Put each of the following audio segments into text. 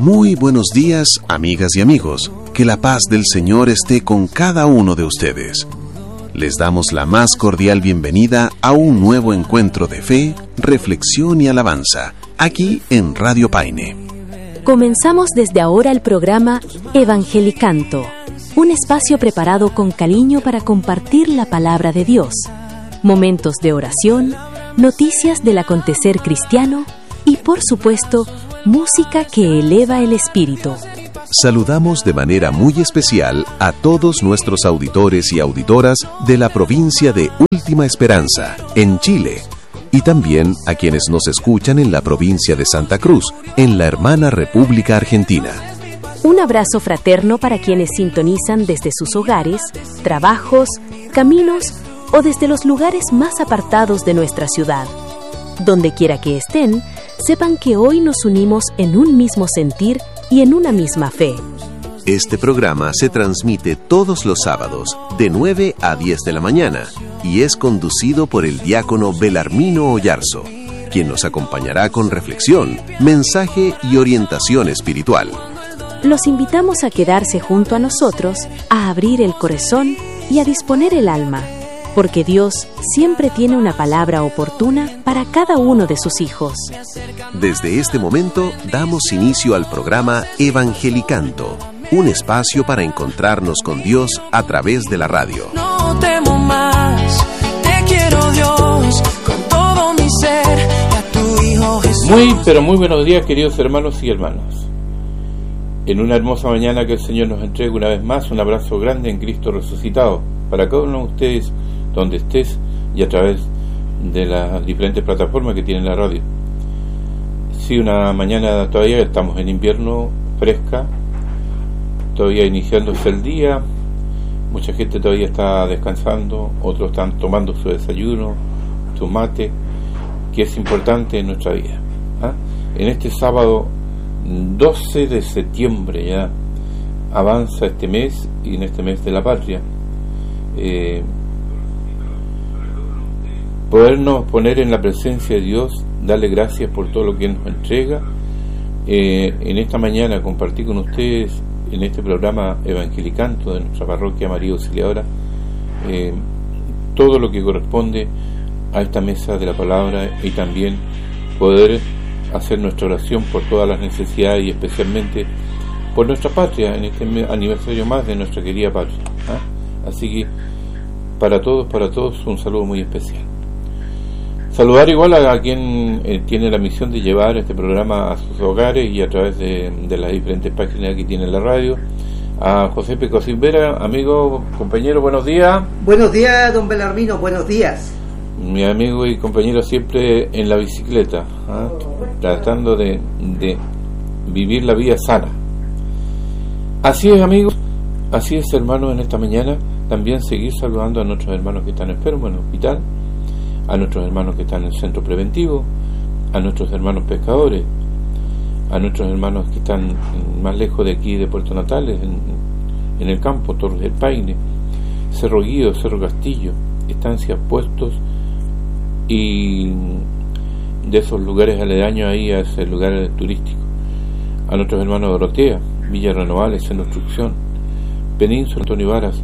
Muy buenos días, amigas y amigos. Que la paz del Señor esté con cada uno de ustedes. Les damos la más cordial bienvenida a un nuevo encuentro de fe, reflexión y alabanza, aquí en Radio Paine. Comenzamos desde ahora el programa Evangelicanto, un espacio preparado con cariño para compartir la palabra de Dios, momentos de oración, noticias del acontecer cristiano y, por supuesto, música que eleva el espíritu. Saludamos de manera muy especial a todos nuestros auditores y auditoras de la provincia de Última Esperanza, en Chile, y también a quienes nos escuchan en la provincia de Santa Cruz, en la hermana República Argentina. Un abrazo fraterno para quienes sintonizan desde sus hogares, trabajos, caminos o desde los lugares más apartados de nuestra ciudad. Donde quiera que estén, sepan que hoy nos unimos en un mismo sentir y en una misma fe. Este programa se transmite todos los sábados, de 9 a 10 de la mañana, y es conducido por el diácono Belarmino Oyarzo, quien nos acompañará con reflexión, mensaje y orientación espiritual. Los invitamos a quedarse junto a nosotros, a abrir el corazón y a disponer el alma, porque Dios siempre tiene una palabra oportuna para cada uno de sus hijos. Desde este momento damos inicio al programa Evangelicanto, un espacio para encontrarnos con Dios a través de la radio. No temo más, te quiero Dios, con todo mi ser, y a tu Hijo Jesús. Muy buenos días, queridos hermanos y hermanas. En una hermosa mañana que el Señor nos entregue una vez más un abrazo grande en Cristo resucitado para cada uno de ustedes, donde estés y a través de las diferentes plataformas que tiene la radio. Sí, una mañana todavía estamos en invierno, fresca, todavía iniciándose el día, mucha gente todavía está descansando, otros están tomando su desayuno, su mate, que es importante en nuestra vida. En este sábado 12 de septiembre ya avanza este mes, y en este mes de la patria, podernos poner en la presencia de Dios, darle gracias por todo lo que nos entrega. En esta mañana compartí con ustedes en este programa Evangelicanto de nuestra parroquia María Auxiliadora todo lo que corresponde a esta mesa de la palabra, y también poder hacer nuestra oración por todas las necesidades y especialmente por nuestra patria en este aniversario más de nuestra querida patria. Así que para todos un saludo muy especial. Saludar igual a quien tiene la misión de llevar este programa a sus hogares y a través de las diferentes páginas que tiene la radio. A José Peco Silvera, amigo, compañero, buenos días. Buenos días, don Belarmino, buenos días. Mi amigo y compañero siempre en la bicicleta, tratando de vivir la vida sana. Así es, amigos, así es, hermanos, en esta mañana también seguir saludando a nuestros hermanos que están enfermos en el hospital, a nuestros hermanos que están en el centro preventivo, a nuestros hermanos pescadores, a nuestros hermanos que están más lejos de aquí de Puerto Natales, en el campo, Torres del Paine, Cerro Guido, Cerro Castillo, estancias, puestos y de esos lugares aledaños ahí a ese lugar turístico, a nuestros hermanos de Dorotea, Villa Renovales, en Instrucción, Península, Antonio Varas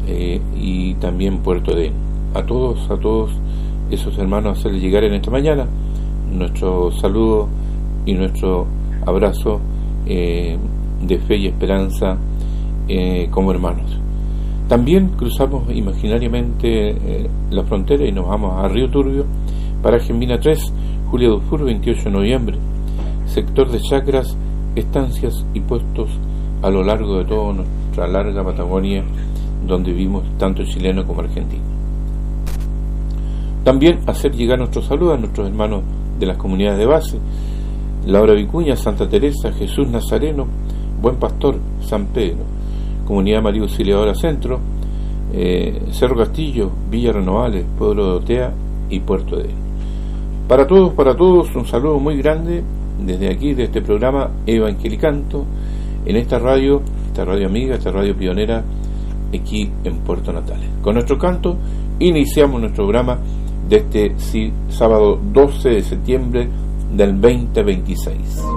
y también Puerto Edén. A todos esos hermanos, hacerles llegar en esta mañana nuestro saludo y nuestro abrazo de fe y esperanza como hermanos. También cruzamos imaginariamente la frontera y nos vamos a Río Turbio, paraje Mina 3, Julia Dufour, 28 de noviembre, sector de chacras, estancias y puestos a lo largo de toda nuestra larga Patagonia, donde vivimos tanto chilenos como argentinos. También hacer llegar nuestro saludo a nuestros hermanos de las comunidades de base: Laura Vicuña, Santa Teresa, Jesús Nazareno, Buen Pastor, San Pedro, Comunidad María Auxiliadora Centro, Cerro Castillo, Villa Renovales, Pueblo de Otea y Puerto de. Para todos un saludo muy grande desde aquí, de este programa Evangelicanto, en esta radio amiga, esta radio pionera aquí en Puerto Natales. Con nuestro canto iniciamos nuestro programa de este sábado 12 de septiembre del 2026.